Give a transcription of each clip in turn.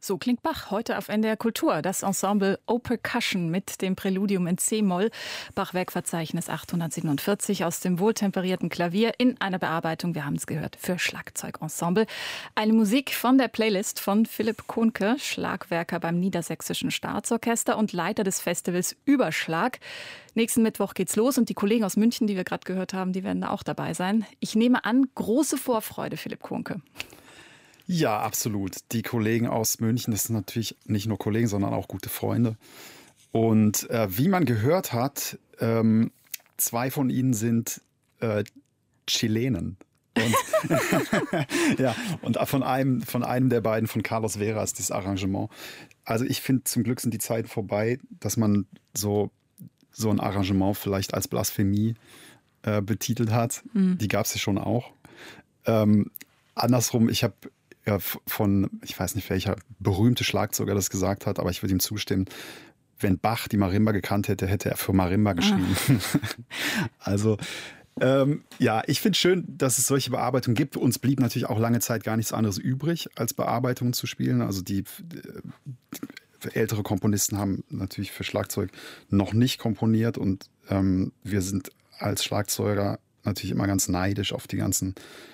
So klingt Bach heute auf NDR Kultur. Das Ensemble O-Percussion mit dem Präludium in C-Moll. Bachwerkverzeichnis 847 aus dem wohltemperierten Klavier in einer Bearbeitung, wir haben es gehört, für Schlagzeugensemble. Eine Musik von der Playlist von Philipp Kuhnke, Schlagwerker beim Niedersächsischen Staatsorchester und Leiter des Festivals Überschlag. Nächsten Mittwoch geht's los und die Kollegen aus München, die wir gerade gehört haben, die werden da auch dabei sein. Ich nehme an, große Vorfreude, Philipp Kuhnke. Ja, absolut. Die Kollegen aus München, das sind natürlich nicht nur Kollegen, sondern auch gute Freunde. Und wie man gehört hat, zwei von ihnen sind Chilenen. Und, ja, und von einem der beiden, von Carlos Vera, ist dieses Arrangement. Also ich finde, zum Glück sind die Zeiten vorbei, dass man so ein Arrangement vielleicht als Blasphemie betitelt hat. Mhm. Die gab es ja schon auch. Andersrum, ich habe ich weiß nicht, welcher berühmte Schlagzeuger das gesagt hat, aber ich würde ihm zustimmen, wenn Bach die Marimba gekannt hätte, hätte er für Marimba geschrieben. Also ja, ich finde schön, dass es solche Bearbeitungen gibt. Uns blieb natürlich auch lange Zeit gar nichts anderes übrig, als Bearbeitungen zu spielen. Also die ältere Komponisten haben natürlich für Schlagzeug noch nicht komponiert und wir sind als Schlagzeuger natürlich immer ganz neidisch auf die ganze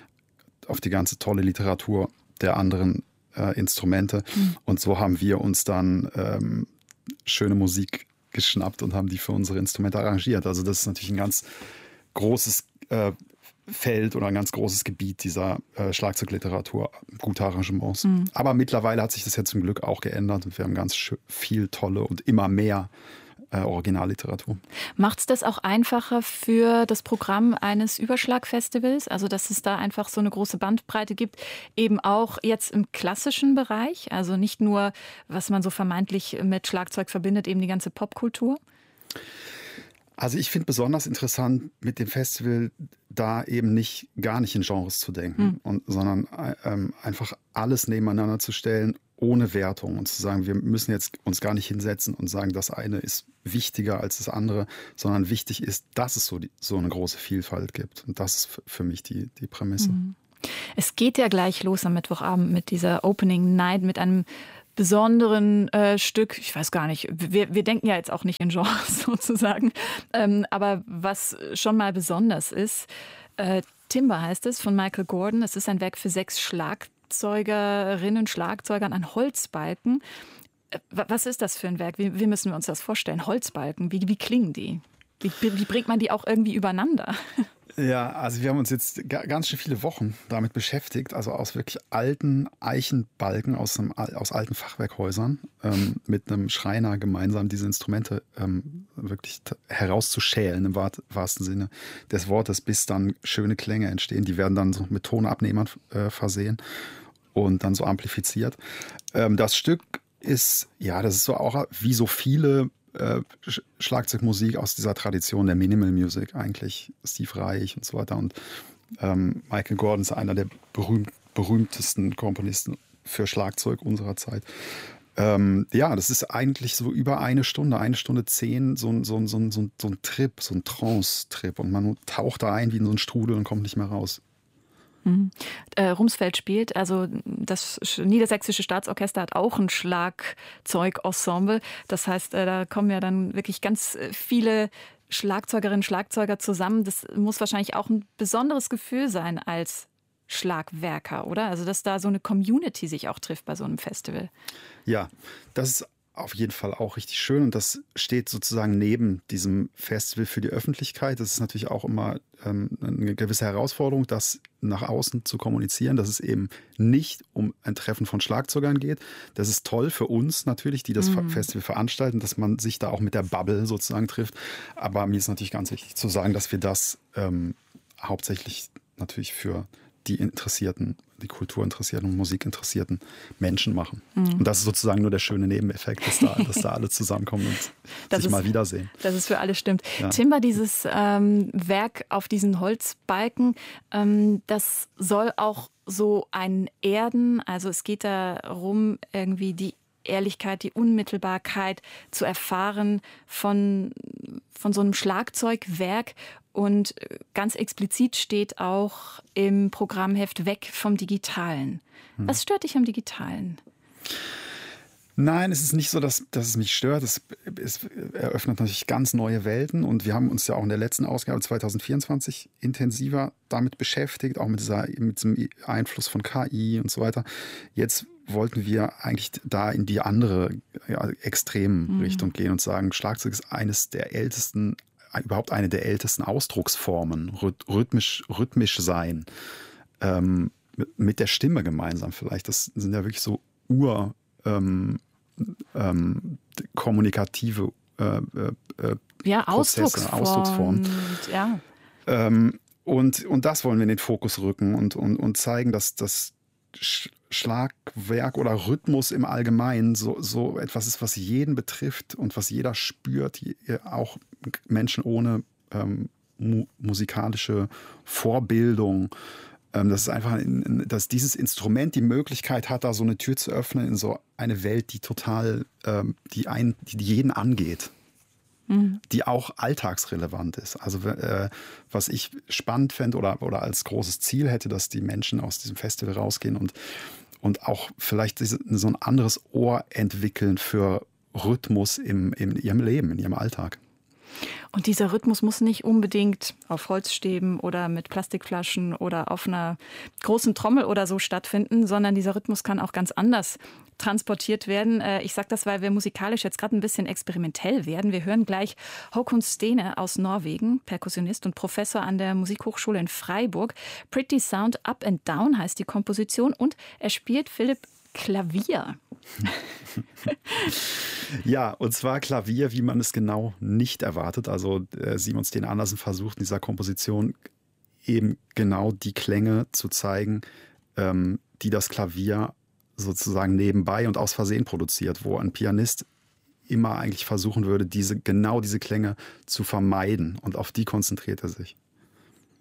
tolle Literatur der anderen Instrumente. Und so haben wir uns dann schöne Musik geschnappt und haben die für unsere Instrumente arrangiert. Also das ist natürlich ein ganz großes Feld oder ein ganz großes Gebiet dieser Schlagzeugliteratur, gute Arrangements. Mhm. Aber mittlerweile hat sich das ja zum Glück auch geändert und wir haben ganz viel tolle und immer mehr Originalliteratur. Macht es das auch einfacher für das Programm eines Überschlag-Festivals? Also dass es da einfach so eine große Bandbreite gibt, eben auch jetzt im klassischen Bereich? Also nicht nur, was man so vermeintlich mit Schlagzeug verbindet, eben die ganze Popkultur? Also ich finde besonders interessant mit dem Festival da eben gar nicht in Genres zu denken, sondern einfach alles nebeneinander zu stellen, ohne Wertung und zu sagen, wir müssen jetzt uns gar nicht hinsetzen und sagen, das eine ist wichtiger als das andere, sondern wichtig ist, dass es so eine große Vielfalt gibt. Und das ist für mich die Prämisse. Es geht ja gleich los am Mittwochabend mit dieser Opening Night, mit einem besonderen Stück. Ich weiß gar nicht, wir denken ja jetzt auch nicht in Genres sozusagen, aber was schon mal besonders ist, Timber heißt es, von Michael Gordon. Es ist ein Werk für 6 Schlagzeugerinnen, Schlagzeugern an Holzbalken. Was ist das für ein Werk? Wie müssen wir uns das vorstellen? Holzbalken, wie klingen die? Wie bringt man die auch irgendwie übereinander? Ja, also wir haben uns jetzt ganz schön viele Wochen damit beschäftigt, also aus wirklich alten Eichenbalken aus alten Fachwerkhäusern mit einem Schreiner gemeinsam diese Instrumente wirklich herauszuschälen im wahrsten Sinne des Wortes, bis dann schöne Klänge entstehen. Die werden dann so mit Tonabnehmern versehen und dann so amplifiziert. Das Stück ist, das ist so auch wie so viele Schlagzeugmusik aus dieser Tradition der Minimal Music eigentlich, Steve Reich und so weiter. Und Michael Gordon ist einer der berühmtesten Komponisten für Schlagzeug unserer Zeit. Das ist eigentlich so über 1 Stunde 10, so ein Trip, so ein Trance-Trip. Und man taucht da ein wie in so einen Strudel und kommt nicht mehr raus. Rumsfeld spielt, also das Niedersächsische Staatsorchester hat auch ein Schlagzeugensemble. Das heißt, da kommen ja dann wirklich ganz viele Schlagzeugerinnen und Schlagzeuger zusammen. Das muss wahrscheinlich auch ein besonderes Gefühl sein als Schlagwerker, oder? Also dass da so eine Community sich auch trifft bei so einem Festival. Ja, das ist auf jeden Fall auch richtig schön und das steht sozusagen neben diesem Festival für die Öffentlichkeit. Das ist natürlich auch immer eine gewisse Herausforderung, das nach außen zu kommunizieren, dass es eben nicht um ein Treffen von Schlagzeugern geht. Das ist toll für uns natürlich, die das Festival veranstalten, dass man sich da auch mit der Bubble sozusagen trifft. Aber mir ist natürlich ganz wichtig zu sagen, dass wir das hauptsächlich natürlich für die kulturinteressierten und musikinteressierten Menschen machen. Und das ist sozusagen nur der schöne Nebeneffekt, dass da alle zusammenkommen und sich mal wiedersehen. Dass es für alle stimmt. Ja. Timber, dieses Werk auf diesen Holzbalken, das soll auch so einen erden, also es geht darum, irgendwie die Ehrlichkeit, die Unmittelbarkeit zu erfahren von so einem Schlagzeugwerk. Und ganz explizit steht auch im Programmheft weg vom Digitalen. Was stört dich am Digitalen? Nein, es ist nicht so, dass es mich stört. Es eröffnet natürlich ganz neue Welten und wir haben uns ja auch in der letzten Ausgabe 2024 intensiver damit beschäftigt, auch mit diesem Einfluss von KI und so weiter. Jetzt wollten wir eigentlich da in die andere Extremrichtung gehen und sagen, Schlagzeug ist überhaupt eine der ältesten Ausdrucksformen, rhythmisch sein, mit der Stimme gemeinsam vielleicht. Das sind ja wirklich so kommunikative Ausdrucksformen. Ja. Und das wollen wir in den Fokus rücken und zeigen, dass das Schlagwerk oder Rhythmus im Allgemeinen so etwas ist, was jeden betrifft und was jeder spürt, auch Menschen ohne musikalische Vorbildung. Das ist einfach, dass dieses Instrument die Möglichkeit hat, da so eine Tür zu öffnen in so eine Welt, die total, die jeden angeht, die auch alltagsrelevant ist. Also was ich spannend fände oder als großes Ziel hätte, dass die Menschen aus diesem Festival rausgehen und auch vielleicht so ein anderes Ohr entwickeln für Rhythmus in ihrem Leben, in ihrem Alltag. Und dieser Rhythmus muss nicht unbedingt auf Holzstäben oder mit Plastikflaschen oder auf einer großen Trommel oder so stattfinden, sondern dieser Rhythmus kann auch ganz anders transportiert werden. Ich sage das, weil wir musikalisch jetzt gerade ein bisschen experimentell werden. Wir hören gleich Håkon Stene aus Norwegen, Perkussionist und Professor an der Musikhochschule in Freiburg. Pretty Sound Up and Down heißt die Komposition und er spielt, Philipp, Klavier. Ja, und zwar Klavier, wie man es genau nicht erwartet. Also Simon Steen Andersen versucht in dieser Komposition eben genau die Klänge zu zeigen, die das Klavier sozusagen nebenbei und aus Versehen produziert, wo ein Pianist immer eigentlich versuchen würde, genau diese Klänge zu vermeiden. Und auf die konzentriert er sich.